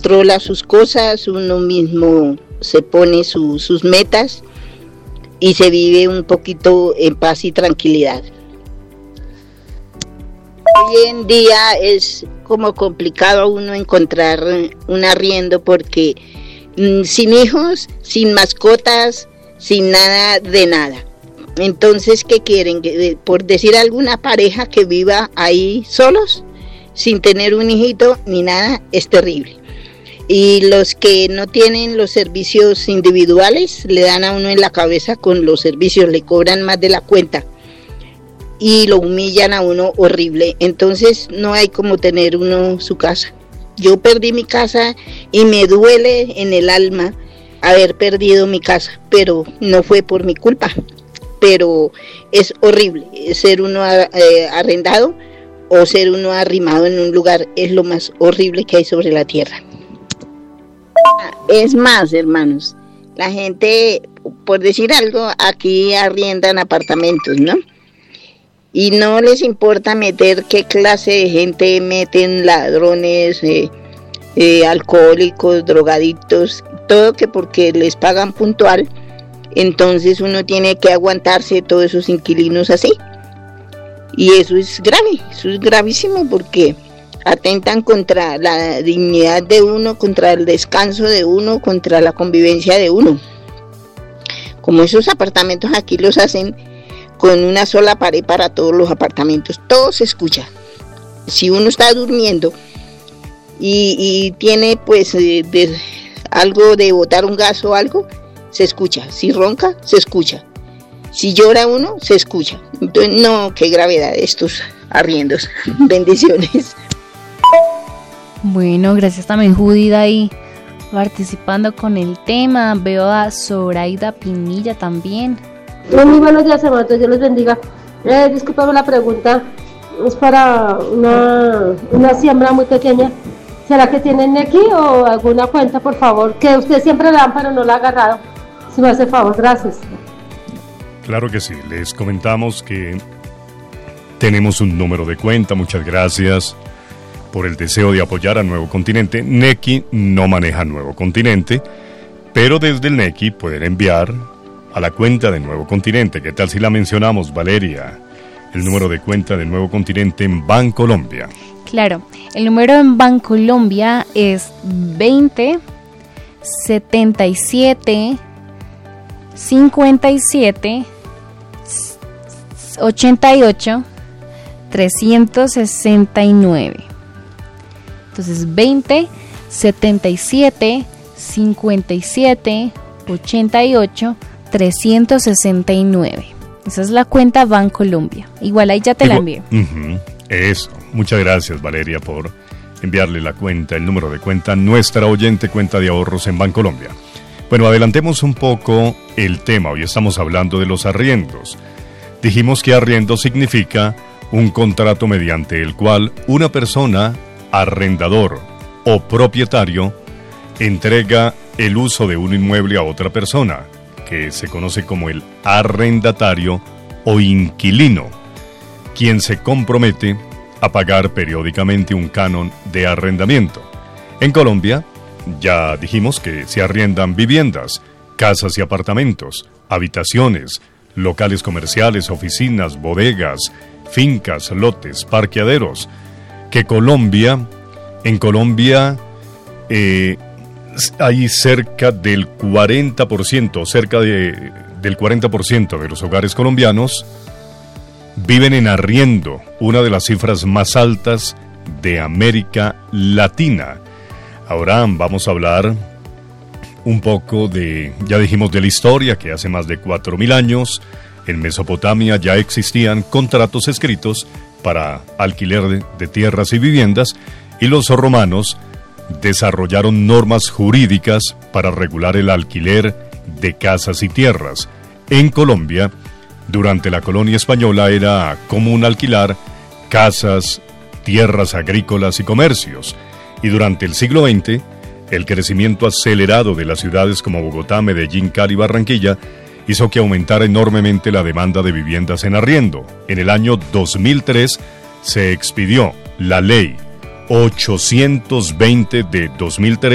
controla sus cosas, uno mismo se pone sus metas y se vive un poquito en paz y tranquilidad. Hoy en día es como complicado uno encontrar un arriendo porque sin hijos, sin mascotas, sin nada de nada. Entonces, ¿qué quieren? Por decir alguna pareja que viva ahí solos, sin tener un hijito ni nada, es terrible. Y los que no tienen los servicios individuales, le dan a uno en la cabeza con los servicios, le cobran más de la cuenta y lo humillan a uno horrible. Entonces, no hay como tener uno su casa. Yo perdí mi casa y me duele en el alma haber perdido mi casa, pero no fue por mi culpa. Pero es horrible ser uno arrendado o ser uno arrimado en un lugar, es lo más horrible que hay sobre la tierra. Es más, hermanos, la gente, por decir algo, aquí arriendan apartamentos, ¿no? Y no les importa meter qué clase de gente meten, ladrones, alcohólicos, drogadictos, todo que porque les pagan puntual. Entonces uno tiene que aguantarse todos esos inquilinos así. Y eso es grave, eso es gravísimo porque atentan contra la dignidad de uno, contra el descanso de uno, contra la convivencia de uno. Como esos apartamentos aquí los hacen con una sola pared para todos los apartamentos, todo se escucha. Si uno está durmiendo y tiene pues algo de botar un gas o algo, se escucha. Si ronca, se escucha. Si llora uno, se escucha. Entonces, no, qué gravedad estos arriendos. Bendiciones. Bueno, gracias también Judith ahí participando con el tema. Veo a Zoraida Pinilla también. Muy buenos días, hermanos, Dios los bendiga. Discúlpame la pregunta, es para una siembra muy pequeña. ¿Será que tienen Nequi o alguna cuenta, por favor? Que usted siempre le dan, pero no la ha agarrado. Si me hace favor, gracias. Claro que sí, les comentamos que tenemos un número de cuenta, muchas gracias por el deseo de apoyar a Nuevo Continente. Nequi no maneja Nuevo Continente, pero desde el Nequi pueden enviar a la cuenta de Nuevo Continente. ¿Qué tal si la mencionamos, Valeria? El número de cuenta de Nuevo Continente en Bancolombia. Claro, el número en Bancolombia es 20 77 57 88 369. Entonces 20 77 57 88 369. Esa es la cuenta Bancolombia. Igual ahí ya te la envío. Eso. Muchas gracias, Valeria, por enviarle la cuenta, el número de cuenta, nuestra oyente cuenta de ahorros en Bancolombia. Bueno, adelantemos un poco el tema. Hoy estamos hablando de los arriendos. Dijimos que arriendo significa un contrato mediante el cual una persona, arrendador o propietario, entrega el uso de un inmueble a otra persona, que se conoce como el arrendatario o inquilino, quien se compromete a pagar periódicamente un canon de arrendamiento. En Colombia, ya dijimos que se arriendan viviendas, casas y apartamentos, habitaciones, locales comerciales, oficinas, bodegas, fincas, lotes, parqueaderos. Que en Colombia hay cerca del 40%, del 40% de los hogares colombianos viven en arriendo, una de las cifras más altas de América Latina. Ahora vamos a hablar un poco ya dijimos de la historia, que hace más de 4.000 años en Mesopotamia ya existían contratos escritos para alquiler de tierras y viviendas, y los romanos desarrollaron normas jurídicas para regular el alquiler de casas y tierras. En Colombia, durante la colonia española era común alquilar casas, tierras agrícolas y comercios, y durante el siglo XX, el crecimiento acelerado de las ciudades como Bogotá, Medellín, Cali y Barranquilla hizo que aumentara enormemente la demanda de viviendas en arriendo. En el año 2003 se expidió la Ley 820 de 2003,